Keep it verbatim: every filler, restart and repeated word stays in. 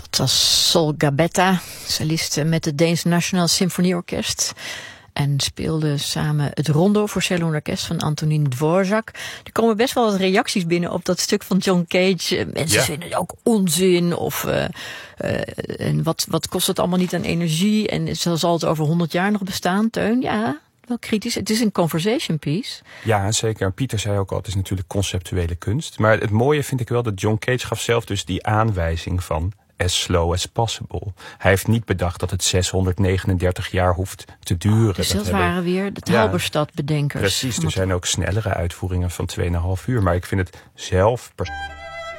Dat was Sol Gabetta, solist met het Deens Nationaal Symfonieorkest. En speelde samen het Rondo voor cello en orkest van Antonín Dvořák. Er komen best wel wat reacties binnen op dat stuk van John Cage. Mensen ja. vinden het ook onzin. Of uh, uh, en wat, wat kost het allemaal niet aan energie? En zal het over honderd jaar nog bestaan, Teun? Ja, wel kritisch. Het is een conversation piece. Ja, zeker. En Pieter zei ook al, het is natuurlijk conceptuele kunst. Maar het mooie vind ik wel dat John Cage gaf zelf dus die aanwijzing van as slow as possible. Hij heeft niet bedacht dat het zeshonderdnegenendertig jaar hoeft te duren. Dus dat, dat waren hebben... weer de ja, Halberstad-bedenkers. Precies, er zijn ook snellere uitvoeringen van twee en een half uur. Maar ik vind het zelf...